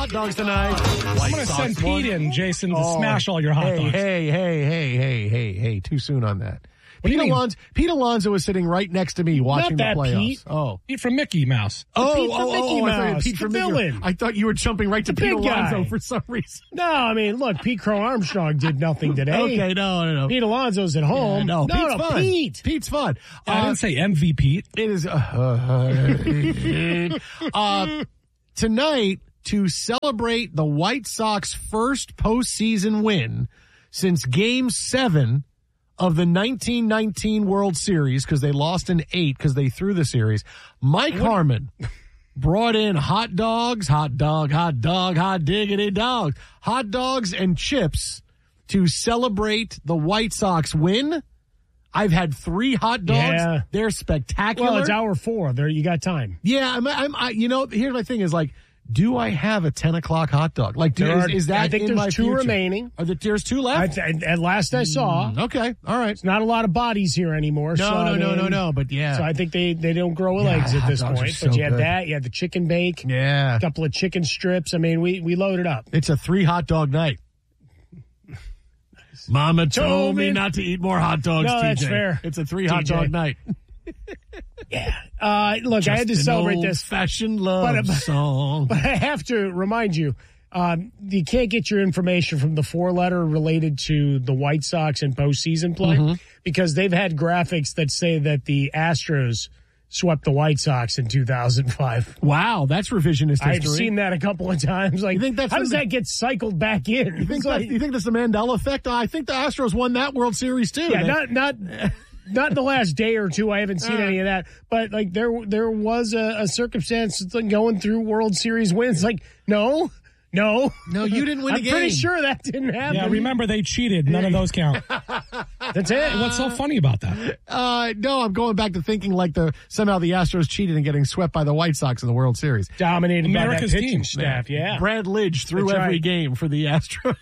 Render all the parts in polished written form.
hot dogs tonight. I'm going to send Pete in, Jason, to smash all your hot dogs. Hey, too soon on that. What do you mean? Pete Alonso was sitting right next to me watching the playoffs. Pete. Oh. Pete from Mickey Mouse. Mickey Mouse. Pete from Mickey. I thought you were jumping right to Pete Alonso for some reason. No, I mean, look, Pete Crow Armstrong did nothing today. Okay, no. Pete Alonso's at home. Yeah, Pete's fun. Pete. Pete's fun. I didn't say MVP. It is tonight to celebrate the White Sox first postseason win since Game 7 of the 1919 World Series, because they lost in 8 because they threw the series. Mike Harmon brought in hot dogs, hot diggity dogs, hot dogs and chips to celebrate the White Sox win. I've had 3 hot dogs. Yeah. They're spectacular. Well, it's hour 4. There, you got time. Yeah, here's my thing is like, do I have a 10 o'clock hot dog? Like, is that I think in there's my 2 future? remaining. There's 2 left? At last I saw. Okay, all right. It's not a lot of bodies here anymore. No, but yeah. So I think they don't grow legs at this hot dogs point. are so But you had good. that. You had the chicken bake. Yeah. A couple of chicken strips. I mean, we loaded up. It's a 3 hot dog night. Mama told me not to eat more hot dogs, No, TJ. that's fair. It's a 3 hot dog night. Yeah. Look, I had to celebrate this. Fashion love song. But I have to remind you, you can't get your information from the 4-letter related to the White Sox and postseason play because they've had graphics that say that the Astros swept the White Sox in 2005. Wow, that's revisionist history. I've seen that a couple of times. Like, you think that's how does that get cycled back in? You think that's the Mandela effect? I think the Astros won that World Series too. Yeah, not in the last day or two. I haven't seen any of that. But like there was a circumstance going through World Series wins. Like, no, you didn't win a game. I'm pretty sure that didn't happen. Yeah, remember they cheated. None of those count. That's it. What's so funny about that? No, I'm going back to thinking like somehow the Astros cheated and getting swept by the White Sox in the World Series. Dominated America's by that pitching team. staff. Yeah. Brad Lidge threw every game for the Astros.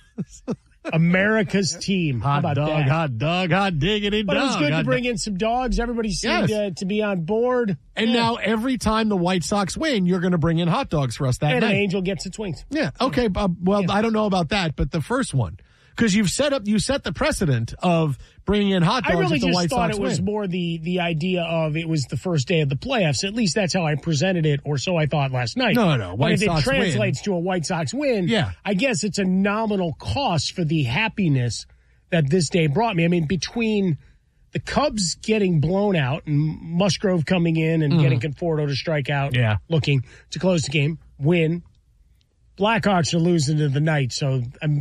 America's team. How about that? Hot dog, hot diggity dog. But it was good to bring in some dogs. Everybody seemed to be on board. And now every time the White Sox win, you're going to bring in hot dogs for us that night. And an Angel gets its wings. Yeah. Okay. I don't know about that, but the first one, because you set the precedent of bringing in hot dogs. I really if the just White thought Sox it was win. more the idea of it was the first day of the playoffs. At least that's how I presented it, or so I thought last night. No. But if it Sox translates to a White Sox win, I guess it's a nominal cost for the happiness that this day brought me. I mean, between the Cubs getting blown out and Musgrove coming in and getting Conforto to strike out, looking to close the game, win. Blackhawks are losing to the night, so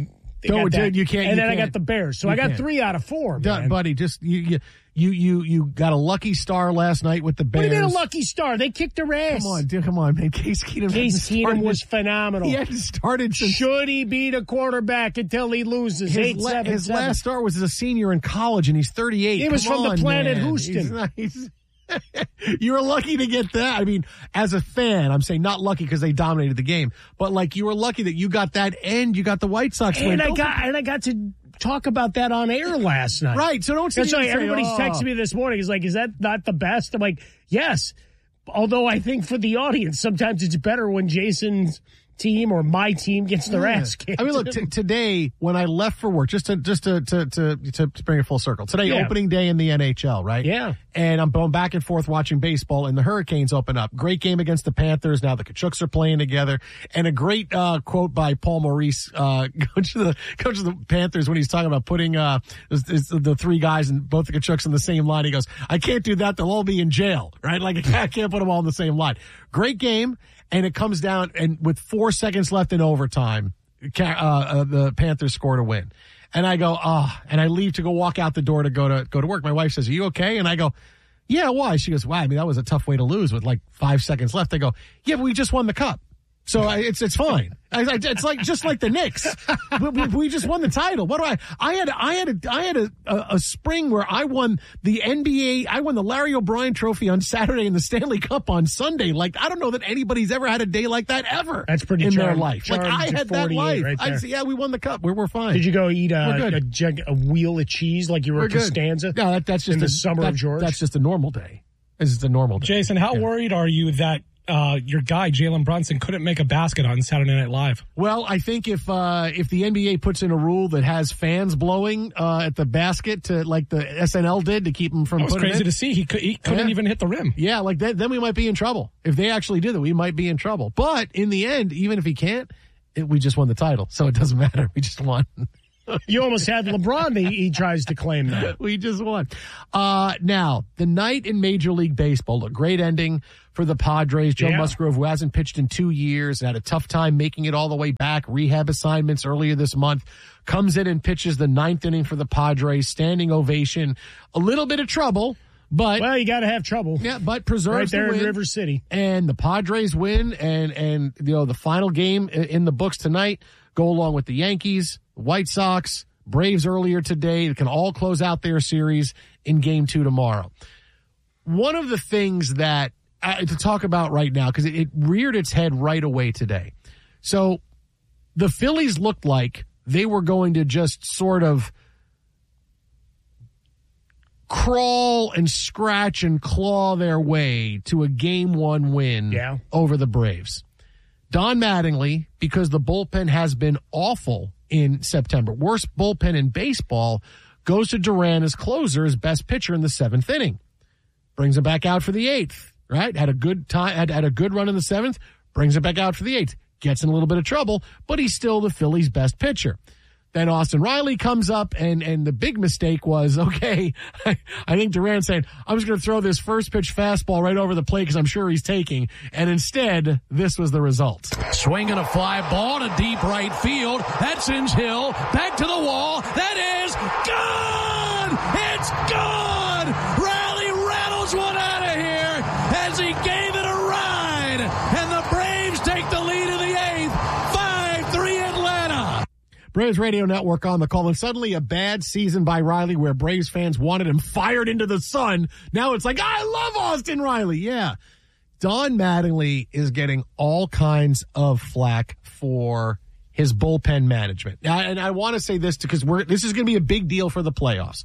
you can't. And then I got the Bears, so I got 3 out of 4. Man. Buddy, just you got a lucky star last night with the Bears. What do you mean a lucky star? They kicked their ass. Come on, man. Case Keenum was phenomenal. He hadn't started since. Should he beat a quarterback until he loses? His last start was as a senior in college, and he's 38. He was from the planet Houston. You were lucky to get that. I mean, as a fan, I'm saying not lucky because they dominated the game, but like you were lucky that you got that and you got the White Sox win. And I got to talk about that on air last night. Right. So don't. That's why everybody's texting me this morning. Is like, is that not the best? I'm like, yes. Although I think for the audience, sometimes it's better when Jason's team or my team gets their ass kicked. I mean, look, today when I left for work, just to bring it full circle. Today, opening day in the NHL, right? Yeah. And I'm going back and forth watching baseball, and the Hurricanes open up. Great game against the Panthers. Now the Kachucks are playing together, and a great quote by Paul Maurice, coach of the Panthers, when he's talking about putting the 3 guys and both the Kachucks in the same line. He goes, "I can't do that; they'll all be in jail, right? Like I can't put them all in the same line." Great game. And it comes down, and with 4 seconds left in overtime, the Panthers scored a win. And I go, and I leave to go walk out the door to go to work. My wife says, "Are you okay?" And I go, "Yeah, why?" She goes, "Wow, I mean, that was a tough way to lose with like 5 seconds left." I go, "Yeah, but we just won the cup. So it's fine. It's like just like the Knicks. We just won the title. What do I had a spring where I won the NBA. I won the Larry O'Brien Trophy on Saturday and the Stanley Cup on Sunday. Like I don't know that anybody's ever had a day like that ever. That's pretty in their life. Like I had that life. Right there. Yeah, we won the cup. We're fine. Did you go eat a wheel of cheese like you were at Costanza? No, that's just in the summer of George. That's just a normal day. This is a normal day. Jason, how worried are you that your guy, Jalen Brunson, couldn't make a basket on Saturday Night Live. Well, I think if the NBA puts in a rule that has fans blowing at the basket to like the SNL did to keep him from putting it in. That was crazy to see. He couldn't even hit the rim. Yeah, like that, then we might be in trouble. If they actually did that, we might be in trouble. But in the end, even if he can't, we just won the title, so it doesn't matter. We just won. You almost had LeBron. He tries to claim that. We just won. Now, the night in Major League Baseball, a great ending for the Padres. Joe Musgrove, who hasn't pitched in 2 years, had a tough time making it all the way back, rehab assignments earlier this month, comes in and pitches the 9th inning for the Padres, standing ovation. A little bit of trouble. But, well, you got to have trouble. Yeah, but preserves right there the win. In River City. And the Padres win, and the final game in the books tonight go along with the Yankees, White Sox, Braves earlier today. They can all close out their series in Game 2 tomorrow. One of the things that to talk about right now, because it reared its head right away today. So the Phillies looked like they were going to just sort of crawl and scratch and claw their way to a Game 1 win over the Braves. Don Mattingly, because the bullpen has been awful in September, worst bullpen in baseball, goes to Duran as closer, as best pitcher in the 7th inning. Brings him back out for the 8th, right? Had a good time, had a good run in the 7th, brings him back out for the 8th. Gets in a little bit of trouble, but he's still the Phillies' best pitcher. Then Austin Riley comes up, and the big mistake was, okay, I think Duran saying, I'm just going to throw this first pitch fastball right over the plate because I'm sure he's taking. And instead, this was the result. Swinging a fly ball to deep right field. That sends Hill back to the wall. That is gone! It's gone! Riley rattles one out of here as he gave it a ride. And the Braves take the lead in the 8th. 5-3 Atlanta. Braves Radio Network on the call, and suddenly a bad season by Riley where Braves fans wanted him fired into the sun. Now it's like, I love Austin Riley. Yeah. Don Mattingly is getting all kinds of flack for his bullpen management. Now, and I want to say this because this is going to be a big deal for the playoffs.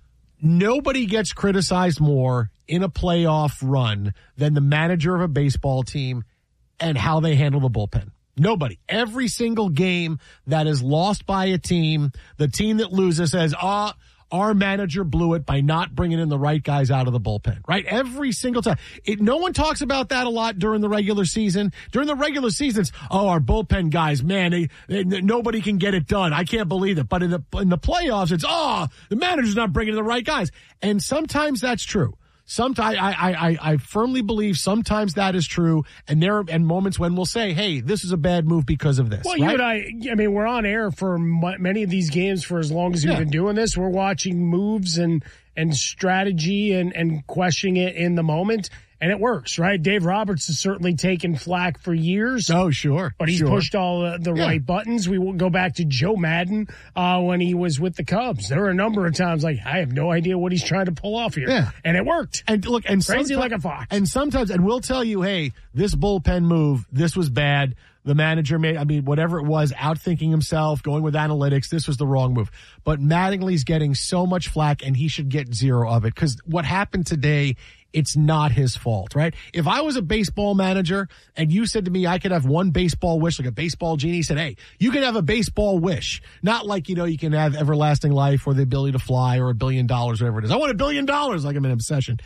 Nobody gets criticized more in a playoff run than the manager of a baseball team and how they handle the bullpen. Nobody. Every single game that is lost by a team, the team that loses says, our manager blew it by not bringing in the right guys out of the bullpen, right? Every single time. No one talks about that a lot during the regular season. During the regular seasons, our bullpen guys, man, nobody can get it done. I can't believe it. But in the playoffs, it's, the manager's not bringing in the right guys. And sometimes that's true. Sometimes I firmly believe sometimes that is true, and there are moments when we'll say, "Hey, this is a bad move because of this." Well, right? you and I mean, we're on air for many of these games for as long as we've been doing this. We're watching moves and strategy and questioning it in the moment. And it works, right? Dave Roberts has certainly taken flack for years. Oh, sure. But he's pushed all the right buttons. We will go back to Joe Madden when he was with the Cubs. There were a number of times like, I have no idea what he's trying to pull off here. Yeah. And it worked. And look, and crazy like a fox. And sometimes, and we'll tell you, hey, this bullpen move, this was bad. The manager made, whatever it was, outthinking himself, going with analytics, this was the wrong move. But Mattingly's getting so much flack, and he should get zero of it. Because what happened today, it's not his fault, right? If I was a baseball manager and you said to me I could have one baseball wish, like a baseball genie said, hey, you can have a baseball wish. Not like, you can have everlasting life or the ability to fly or $1 billion, whatever it is. I want $1 billion, like I'm in obsession.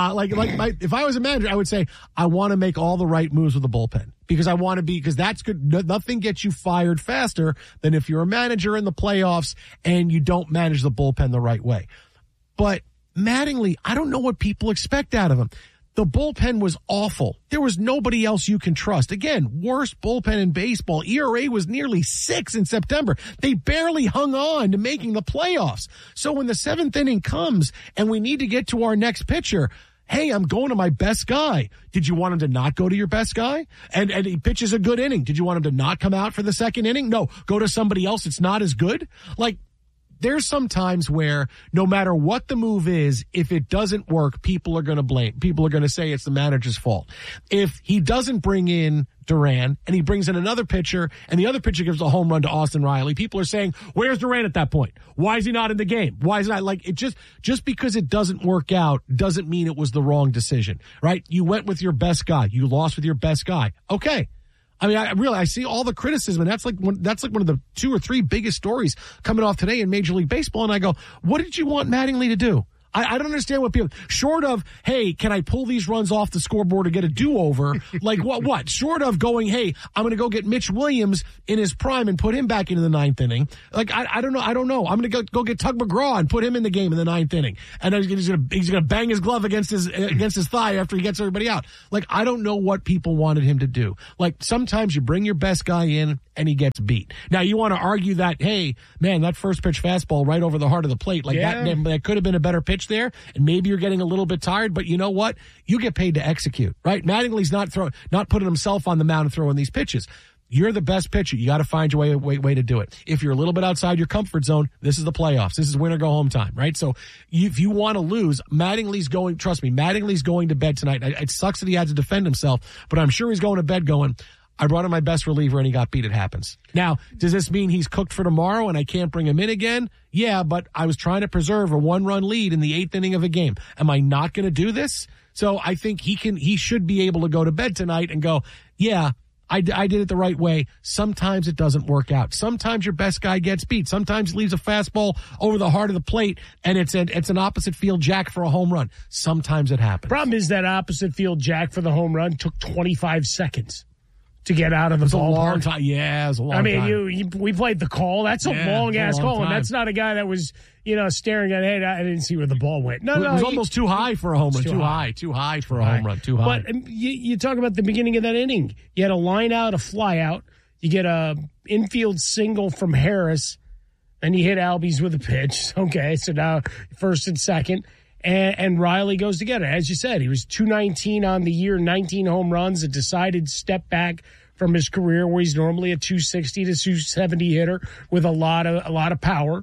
If I was a manager, I would say, I want to make all the right moves with the bullpen. Because that's good. Nothing gets you fired faster than if you're a manager in the playoffs and you don't manage the bullpen the right way. But Mattingly, I don't know what people expect out of him. The bullpen was awful. There was nobody else you can trust. Again, worst bullpen in baseball. ERA was nearly 6 in September. They barely hung on to making the playoffs. So when the 7th inning comes and we need to get to our next pitcher, hey, I'm going to my best guy. Did you want him to not go to your best guy? And he pitches a good inning. Did you want him to not come out for the 2nd inning? No, go to somebody else that's not as good? Like, there's some times where no matter what the move is, if it doesn't work, people are going to blame. People are going to say it's the manager's fault. If he doesn't bring in Duran and he brings in another pitcher and the other pitcher gives a home run to Austin Riley, people are saying, where's Duran at that point? Why is he not in the game? Why is he not like it? Just because it doesn't work out doesn't mean it was the wrong decision, right? You went with your best guy. You lost with your best guy. Okay. I mean, I see all the criticism, and that's like one of the 2 or 3 biggest stories coming off today in Major League Baseball. And I go, what did you want Mattingly to do? I don't understand what people, short of, hey, can I pull these runs off the scoreboard to get a do-over? Like what? Short of going, hey, I'm going to go get Mitch Williams in his prime and put him back into the 9th inning. Like, I don't know. I'm going to go get Tug McGraw and put him in the game in the 9th inning. And he's going to bang his glove against his thigh after he gets everybody out. Like, I don't know what people wanted him to do. Like, sometimes you bring your best guy in and he gets beat. Now, you want to argue that, hey, man, that first pitch fastball right over the heart of the plate, like that could have been a better pitch there, and maybe you're getting a little bit tired, but you know what? You get paid to execute, right? Mattingly's not putting himself on the mound and throwing these pitches. You're the best pitcher. You got to find your way to do it. If you're a little bit outside your comfort zone, this is the playoffs. This is win or go home time, right? So if you want to lose, Mattingly's going to bed tonight. It sucks that he had to defend himself, but I'm sure he's going to bed going, I brought in my best reliever and he got beat. It happens. Now, does this mean he's cooked for tomorrow and I can't bring him in again? Yeah, but I was trying to preserve a 1-run lead in the 8th inning of a game. Am I not going to do this? So I think he should be able to go to bed tonight and go, yeah, I did it the right way. Sometimes it doesn't work out. Sometimes your best guy gets beat. Sometimes he leaves a fastball over the heart of the plate and it's an opposite field jack for a home run. Sometimes it happens. Problem is that opposite field jack for the home run took 25 seconds. To get out of the ballpark. A long time. Yeah, it was a long time. I mean, we played the call. That's a long-ass call, and that's not a guy that was, staring at, hey, I didn't see where the ball went. No, it was almost too high for a home run. Too high for a home run. Too high. But you talk about the beginning of that inning. You had a line out, a fly out. You get a infield single from Harris, and you hit Albies with a pitch. Okay, so now first and second. And Riley goes to get it. As you said, he was 219 on the year, 19 home runs, a decided step back from his career where he's normally a 260 to 270 hitter with a lot of power.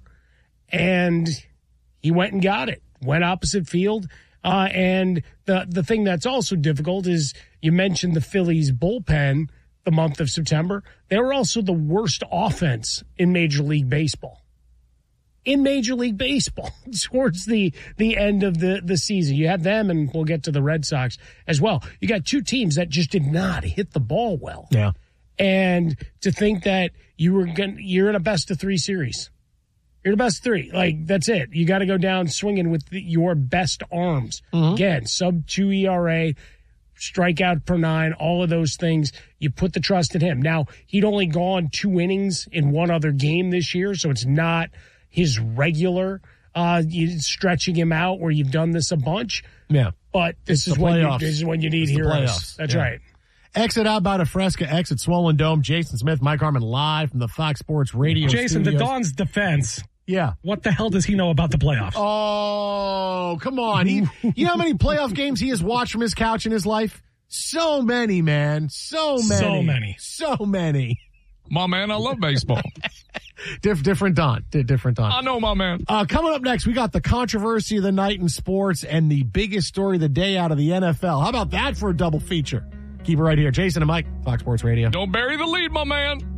And he went and got it, went opposite field. And the thing that's also difficult is you mentioned the Phillies bullpen the month of September. They were also the worst offense in Major League Baseball. Towards the end of the season. You have them, and we'll get to the Red Sox as well. You got 2 teams that just did not hit the ball well. Yeah. And to think that you're in a best-of-3 series. You're the best 3. Like, that's it. You got to go down swinging with your best arms. Mm-hmm. Again, sub-2 ERA, strikeout per 9, all of those things. You put the trust in him. Now, he'd only gone 2 innings in one other game this year, so it's not his regular stretching him out where you've done this a bunch. Yeah. But this is when you need heroes. That's right. Exit out by Fresca, exit Swollen Dome. Jason Smith, Mike Harmon live from the Fox Sports Radio Jason, studios. the Don's defense. Yeah. What the hell does he know about the playoffs? Oh, come on. You know how many playoff games he has watched from his couch in his life? So many, man. So many. My man, I love baseball. Different Don. I know, my man. Coming up next, we got the controversy of the night in sports and the biggest story of the day out of the NFL. How about that for a double feature? Keep it right here. Jason and Mike, Fox Sports Radio. Don't bury the lead, my man.